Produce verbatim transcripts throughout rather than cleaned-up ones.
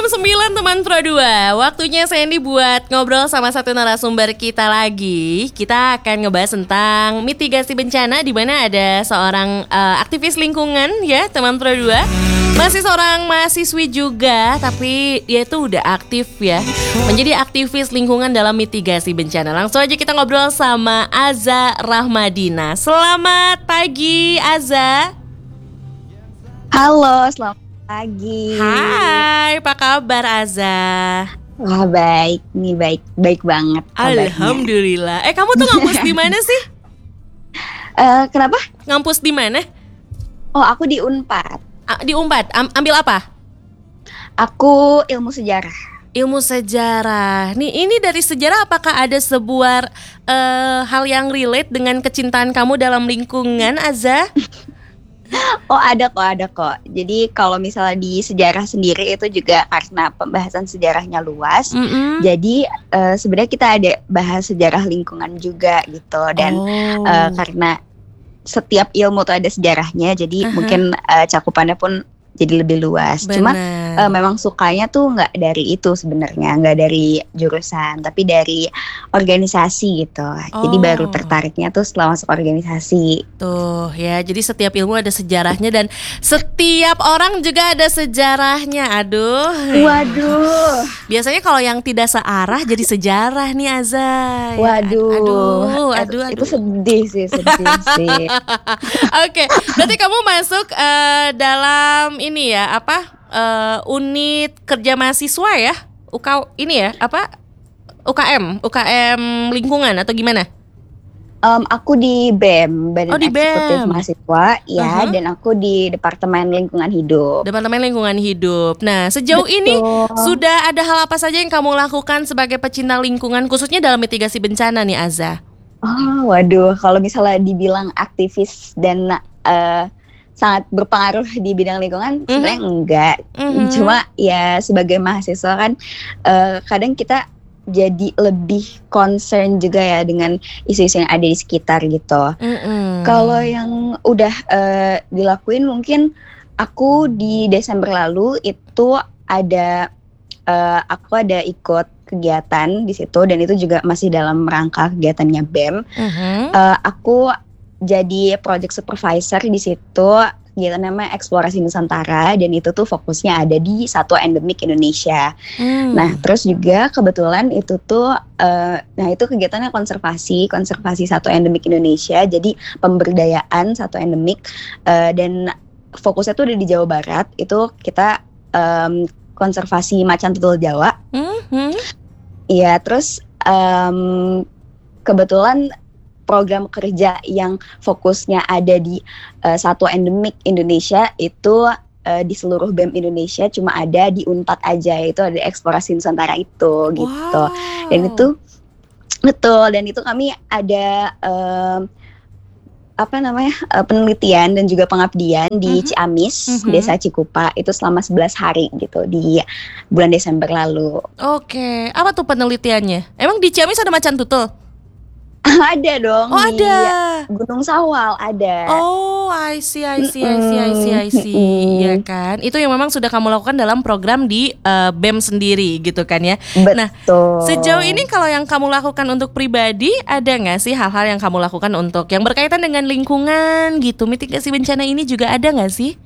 jam sembilan teman Pro dua. Waktunya Sandy buat ngobrol sama satu narasumber kita lagi. Kita akan ngebahas tentang mitigasi bencana, di mana ada seorang uh, aktivis lingkungan ya teman Pro dua. Masih seorang mahasiswi juga, tapi dia tuh udah aktif ya, menjadi aktivis lingkungan dalam mitigasi bencana. Langsung aja kita ngobrol sama Aza Rahmadina. Selamat pagi Aza. Halo, selamat pagi. Hai, apa kabar Aza? Wah, baik, nih baik, baik banget kabarnya. Alhamdulillah. Eh, kamu tuh ngampus di mana sih? Uh, kenapa? Ngampus di mana? Oh, aku di Unpad. A- di Unpad. Am- ambil apa? Aku ilmu sejarah. Ilmu sejarah. Nih, ini dari sejarah apakah ada sebuah uh, hal yang relate dengan kecintaan kamu dalam lingkungan, Aza? Oh, ada kok, ada kok. Jadi kalau misalnya di sejarah sendiri itu juga karena pembahasan sejarahnya luas. Mm-hmm. Jadi uh, sebenarnya kita ada bahas sejarah lingkungan juga gitu. Dan oh. uh, karena setiap ilmu tuh ada sejarahnya, jadi uh-huh. mungkin uh, cakupannya pun jadi lebih luas. Bener. Cuma uh, memang sukanya tuh nggak dari itu sebenarnya, nggak dari jurusan, tapi dari organisasi gitu. Oh. Jadi baru tertariknya tuh setelah masuk organisasi. Tuh ya, jadi setiap ilmu ada sejarahnya dan setiap orang juga ada sejarahnya. Aduh. Waduh. Biasanya kalau yang tidak searah jadi sejarah nih Aza. Waduh. Aduh, aduh, aduh. Itu sedih sih, sedih sih. Oke, berarti kamu masuk uh, dalam ini ya, apa uh, unit kerja mahasiswa ya, U K ini ya, apa U K M, U K M lingkungan atau gimana? Um, aku di B E M, Badan oh, di Eksekutif Mahasiswa, ya, uh-huh. dan aku di Departemen Lingkungan Hidup. Departemen Lingkungan Hidup. Nah, sejauh Betul. ini sudah ada hal apa saja yang kamu lakukan sebagai pecinta lingkungan, khususnya dalam mitigasi bencana nih, Aza? Oh, waduh, kalau misalnya dibilang aktivis dan uh, sangat berpengaruh di bidang lingkungan, mm-hmm. sebenarnya enggak. Mm-hmm. Cuma ya sebagai mahasiswa kan uh, kadang kita jadi lebih concern juga ya dengan isu-isu yang ada di sekitar gitu. Mm-hmm. Kalau yang udah uh, dilakuin mungkin aku di Desember lalu itu ada uh, aku ada ikut kegiatan di situ dan itu juga masih dalam rangka kegiatannya B E M. Mm-hmm. Uh, aku jadi project supervisor di situ, kegiatan namanya Eksplorasi Nusantara, dan itu tuh fokusnya ada di satwa endemik Indonesia. Hmm. Nah, terus juga kebetulan itu tuh, uh, nah itu kegiatannya konservasi, konservasi satwa endemik Indonesia, jadi pemberdayaan satwa endemik, uh, dan fokusnya tuh ada di Jawa Barat. Itu kita um, konservasi macan tutul Jawa. Iya, hmm. terus um, kebetulan program kerja yang fokusnya ada di uh, satwa endemik Indonesia itu uh, di seluruh B E M Indonesia cuma ada di Unpad aja, itu ada Eksplorasi Nusantara itu gitu. Wow. Dan itu betul, dan itu kami ada um, apa namanya uh, penelitian dan juga pengabdian di mm-hmm. Ciamis, mm-hmm. Desa Cikupa, itu selama sebelas hari gitu di bulan Desember lalu. Oke, apa tuh penelitiannya? Emang di Ciamis ada macan tutul? Ada dong. Oh, di ada. Gunung Sawal ada. Oh, I see, I see, I see, I see, I see. Iya kan? Itu yang memang sudah kamu lakukan dalam program di uh, B E M sendiri gitu kan ya. Betul. Nah, sejauh ini kalau yang kamu lakukan untuk pribadi, ada nggak sih hal-hal yang kamu lakukan untuk yang berkaitan dengan lingkungan gitu? Mitigasi bencana ini juga ada nggak sih?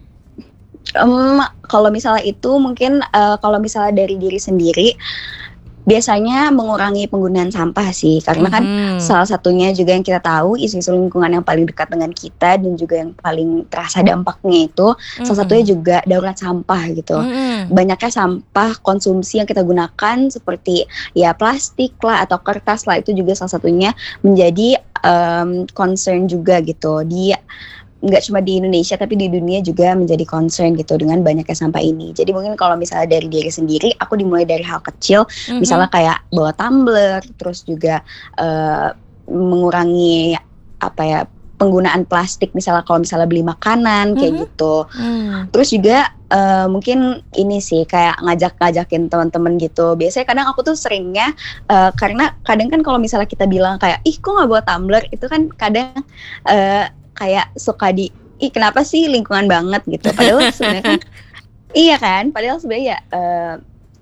Um, kalau misalnya itu mungkin uh, kalau misalnya dari diri sendiri, biasanya mengurangi penggunaan sampah sih, karena kan mm-hmm. salah satunya juga yang kita tahu isu-isu lingkungan yang paling dekat dengan kita dan juga yang paling terasa dampaknya itu mm-hmm. salah satunya juga darurat sampah gitu. Mm-hmm. Banyaknya sampah konsumsi yang kita gunakan seperti ya plastik lah atau kertas lah, itu juga salah satunya menjadi um, concern juga gitu. Di nggak cuma di Indonesia tapi di dunia juga menjadi concern gitu dengan banyaknya sampah ini. Jadi mungkin kalau misalnya dari diri sendiri, aku dimulai dari hal kecil, mm-hmm. misalnya kayak bawa tumbler, terus juga uh, mengurangi apa ya penggunaan plastik, misalnya kalau misalnya beli makanan kayak mm-hmm. gitu. Mm. Terus juga uh, mungkin ini sih kayak ngajak-ngajakin teman-teman gitu. Biasanya kadang aku tuh seringnya uh, karena kadang kan kalau misalnya kita bilang kayak ih kok nggak bawa tumbler, itu kan kadang uh, kayak suka di, ih kenapa sih lingkungan banget gitu. Padahal sebenarnya kan, iya kan, padahal sebenarnya ya uh,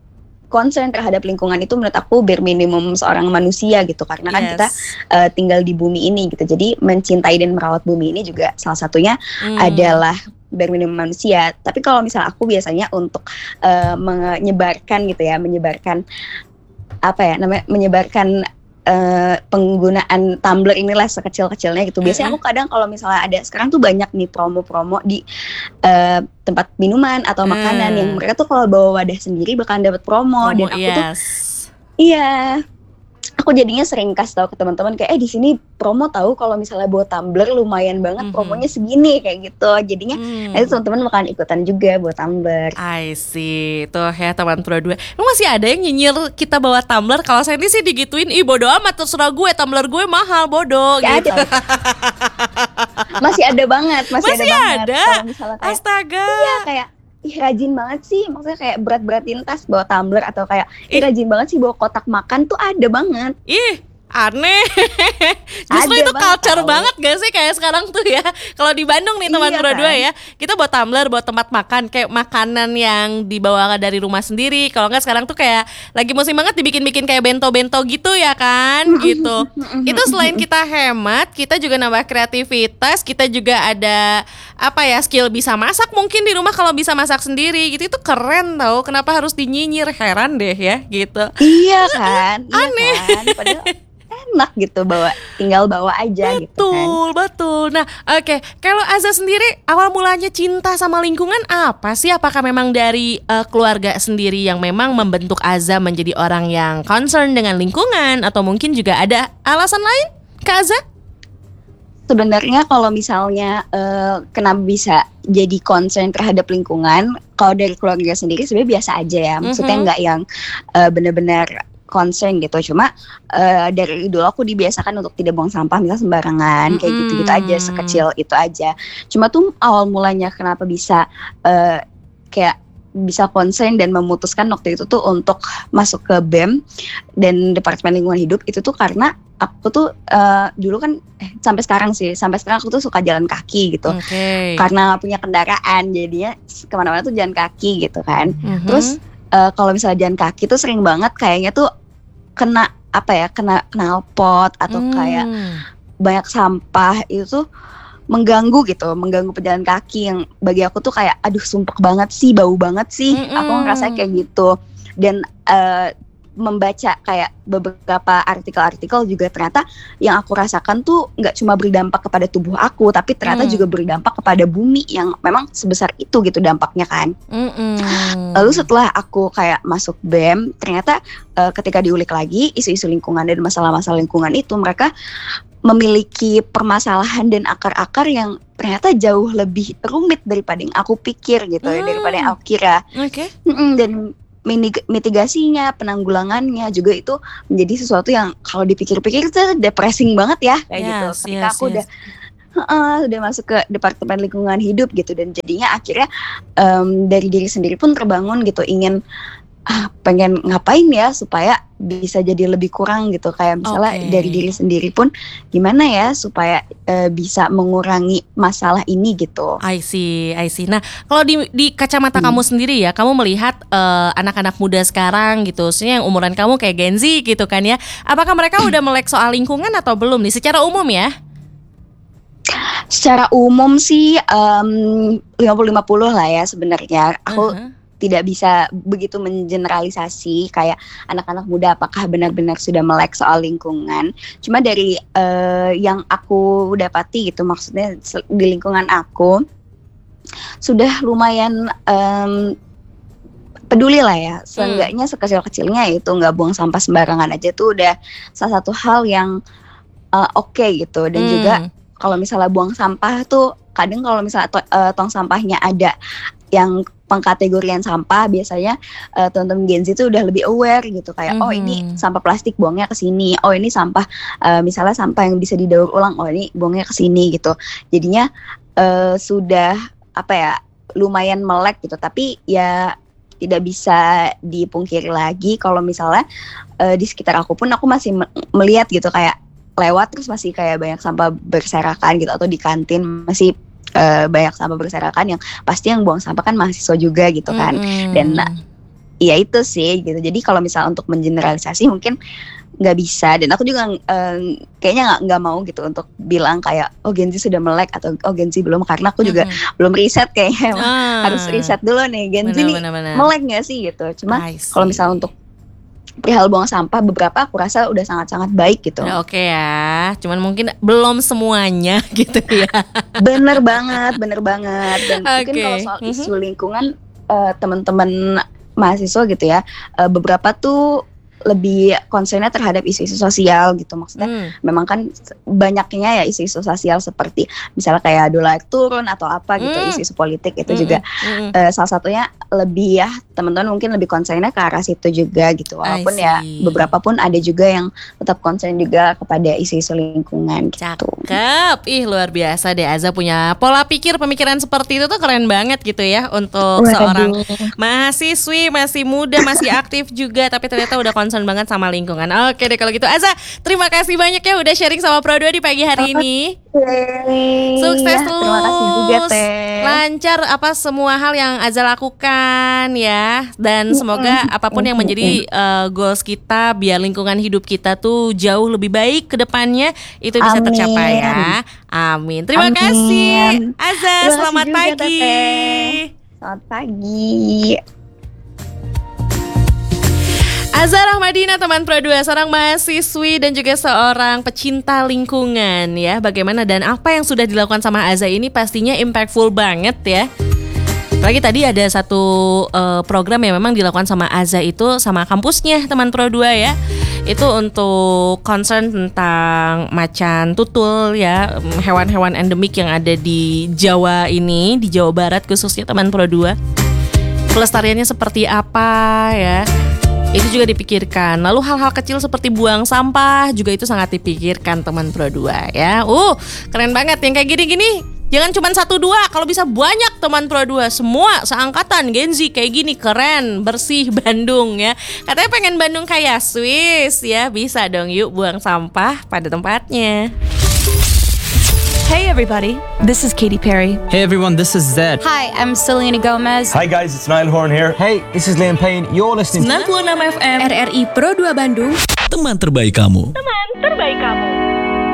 concern terhadap lingkungan itu menurut aku bare minimum seorang manusia gitu, karena kan Yes. kita uh, tinggal di bumi ini gitu. Jadi mencintai dan merawat bumi ini juga salah satunya Hmm. adalah bare minimum manusia. Tapi kalau misal aku biasanya untuk uh, menyebarkan gitu ya, menyebarkan apa ya namanya, menyebarkan uh, penggunaan tumbler inilah sekecil-kecilnya gitu. Biasanya Mm-mm. aku kadang kalau misalnya ada, sekarang tuh banyak nih promo-promo di uh, tempat minuman atau makanan Hmm. yang mereka tuh kalau bawa wadah sendiri bakalan dapat promo, Promo, dan aku tuh yes. iya, aku jadinya sering kasih tahu ke teman-teman kayak eh di sini promo tahu kalau misalnya bawa tumbler lumayan banget Mhm. promonya segini kayak gitu. Jadinya Hmm. nanti teman-teman bakalan ikutan juga bawa tumbler. I see. Tuh ya teman Pro dua. Lu masih ada yang nyinyir kita bawa tumbler? Kalau Sandy sih digituin, ih bodo amat, terserah gue, tumbler gue mahal, bodoh Gak gitu. ada. Masih ada banget, masih, Masih ada banget. ada? Kalau misalnya kayak Astaga. iya kayak ih rajin banget sih, maksudnya kayak berat-beratin tas bawa tumbler atau kayak ih Ih. rajin banget sih bawa kotak makan tuh ada banget. Ih, aneh. Justru Ada itu banget, culture tau. banget gak sih kayak sekarang tuh ya. Kalau di Bandung nih teman Iya Pro dua kan? ya, kita bawa tumbler, bawa tempat makan, kayak makanan yang dibawa dari rumah sendiri. Kalau nggak sekarang tuh kayak lagi musim banget dibikin-bikin kayak bento-bento gitu ya kan, gitu. Itu selain kita hemat, kita juga nambah kreativitas, kita juga ada apa ya, skill bisa masak mungkin di rumah kalau bisa masak sendiri gitu. Itu keren tau. Kenapa harus dinyinyir, heran deh ya gitu. Iya kan? Iya kan? Padahal enak gitu bawa, tinggal bawa aja gitu kan. Betul, betul. Nah, oke. Kalau Aza sendiri awal mulanya cinta sama lingkungan apa sih? Apakah memang dari eh, keluarga sendiri yang memang membentuk Aza menjadi orang yang concern dengan lingkungan, atau mungkin juga ada alasan lain ke Aza? Sebenarnya kalau misalnya eh, kenapa bisa jadi concern terhadap lingkungan, kalau dari keluarga sendiri sebenarnya biasa aja ya. Maksudnya Mhm. nggak yang eh, benar-benar concern gitu. Cuma eh, dari dulu aku dibiasakan untuk tidak buang sampah misalnya sembarangan, kayak Mm-mm. gitu-gitu aja, sekecil itu aja. Cuma tuh awal mulanya kenapa bisa eh, kayak bisa concern dan memutuskan waktu itu tuh untuk masuk ke B E M dan Departemen Lingkungan Hidup itu tuh karena aku tuh eh, dulu kan eh, sampai sekarang sih sampai sekarang aku tuh suka jalan kaki gitu, Oke. karena punya kendaraan jadinya kemana-mana tuh jalan kaki gitu kan. Mhm. Terus eh, kalau misalnya jalan kaki tuh sering banget kayaknya tuh kena apa ya, kena knalpot atau kayak Hmm. banyak sampah, itu tuh mengganggu gitu, mengganggu pejalan kaki yang bagi aku tuh kayak aduh sumpek banget sih, bau banget sih. Mm-mm. Aku ngerasa kayak gitu. Dan eh, membaca kayak beberapa artikel-artikel juga ternyata yang aku rasakan tuh nggak cuma berdampak kepada tubuh aku, tapi ternyata Hmm. juga berdampak kepada bumi yang memang sebesar itu gitu dampaknya kan. Mm-mm. Lalu setelah aku kayak masuk B E M, ternyata eh, ketika diulik lagi isu-isu lingkungan dan masalah-masalah lingkungan itu, mereka memiliki permasalahan dan akar-akar yang ternyata jauh lebih rumit daripada yang aku pikir gitu ya, Hmm. daripada yang aku kira. Oke. Mm-mm, dan minig- mitigasinya, penanggulangannya juga itu menjadi sesuatu yang kalau dipikir-pikir itu depressing banget ya kayak gitu. Yes, Ketika yes, aku yes. udah Heeh, udah masuk ke Departemen Lingkungan Hidup gitu, dan jadinya akhirnya em, dari diri sendiri pun terbangun gitu, ingin ah, pengen ngapain ya supaya bisa jadi lebih kurang gitu, kayak misalnya Oke. dari diri sendiri pun gimana ya supaya eh, bisa mengurangi masalah ini gitu. I see, I see. Nah, kalau di di kacamata Hmm. kamu sendiri ya, kamu melihat eh, anak-anak muda sekarang gitu, maksudnya yang umuran kamu kayak Gen Z gitu kan ya, apakah mereka udah melek soal lingkungan atau belum nih secara umum ya? Secara umum sih em, lima puluh lima puluh lah ya sebenarnya. Aku Uh-huh. tidak bisa begitu mengeneralisasi kayak anak-anak muda apakah benar-benar sudah melek soal lingkungan. Cuma dari eh, yang aku dapati gitu, maksudnya se- di lingkungan aku sudah lumayan em, peduli lah ya. Seenggaknya sekecil-kecilnya itu nggak buang sampah sembarangan aja tuh udah salah satu hal yang eh, oke gitu. Dan Hmm. juga kalau misalnya buang sampah tuh kadang kalau misalnya to- eh, tong sampahnya ada yang pengkategorian sampah, biasanya eh, teman-teman Gen Z itu udah lebih aware gitu, kayak oh ini Mhm. sampah plastik buangnya ke sini, oh ini sampah eh, misalnya sampah yang bisa didaur ulang, oh ini buangnya ke sini gitu. Jadinya eh, sudah apa ya, lumayan melek gitu. Tapi ya tidak bisa dipungkiri lagi kalau misalnya eh, di sekitar aku pun aku masih me- melihat gitu, kayak lewat terus masih kayak banyak sampah berserakan gitu, atau di kantin masih eh, banyak sampah berserakan yang pasti yang buang sampah kan mahasiswa juga gitu kan. Mm-mm. Dan ya itu sih gitu. Jadi kalau misalnya untuk mengeneralisasi mungkin nggak bisa, dan aku juga uh, kayaknya nggak nggak mau gitu untuk bilang kayak oh Gen Z sudah melek atau oh Gen Z belum, karena aku juga mm-hmm. belum riset kayaknya. Ah. Harus riset dulu nih Gen Z nih melek nggak sih gitu. Cuma kalau misalnya untuk perihal buang sampah beberapa aku rasa udah sangat-sangat baik gitu. Udah oke okay ya, cuman mungkin belum semuanya gitu ya. Bener banget, bener banget. Dan okay. mungkin kalau soal isu lingkungan uh, teman-teman mahasiswa gitu ya, uh, beberapa tuh lebih concernnya terhadap isu-isu sosial gitu. Maksudnya hmm. memang kan banyaknya ya isu-isu sosial seperti misalnya kayak dolar turun atau apa gitu, hmm. isu-isu politik itu hmm. juga hmm. Uh, salah satunya lebih ya teman-teman mungkin lebih concernnya ke arah situ juga gitu. Walaupun ya beberapa pun ada juga yang tetap concern juga kepada isu-isu lingkungan gitu. Cakep. Ih luar biasa deh, Aza punya pola pikir pemikiran seperti itu tuh keren banget gitu ya untuk Waduh. seorang mahasiswi masih muda, masih aktif juga tapi ternyata udah concern banget sama lingkungan. Oke deh kalau gitu Aza, terima kasih banyak ya udah sharing sama Pro dua di pagi hari ini. Okay. Sukses terus. Terima kasih juga Teh. Lancar apa semua hal yang Aza lakukan ya, dan semoga apapun yang menjadi uh, goals kita biar lingkungan hidup kita tuh jauh lebih baik ke depannya itu bisa Amin. tercapai ya. Amin. Terima Amin. kasih Aza. Terima selamat kasih juga, pagi. Teteh. Selamat pagi. Aza Rahmadina, teman Pro dua, seorang mahasiswi dan juga seorang pecinta lingkungan ya. Bagaimana dan apa yang sudah dilakukan sama Aza ini pastinya impactful banget ya. Apalagi tadi ada satu uh, program yang memang dilakukan sama Aza itu sama kampusnya teman Pro dua ya. Itu untuk concern tentang macan tutul ya, hewan-hewan endemik yang ada di Jawa ini, di Jawa Barat khususnya teman Pro dua. Pelestariannya seperti apa ya, itu juga dipikirkan. Lalu hal-hal kecil seperti buang sampah juga itu sangat dipikirkan teman Pro dua ya. Uh, keren banget yang kayak gini-gini. Jangan cuma satu dua, kalau bisa banyak teman Pro dua. Semua seangkatan Gen Z kayak gini, keren, bersih Bandung ya. Katanya pengen Bandung kayak Swiss ya. Bisa dong yuk buang sampah pada tempatnya. Hey everybody, this is Katy Perry. Hey everyone, this is Zed. Hi, I'm Selena Gomez. Hi guys, it's Niall Horan here. Hey, this is Liam Payne. You're listening to sembilan puluh enam F M R R I Pro dua Bandung. Teman terbaik kamu. Teman terbaik kamu.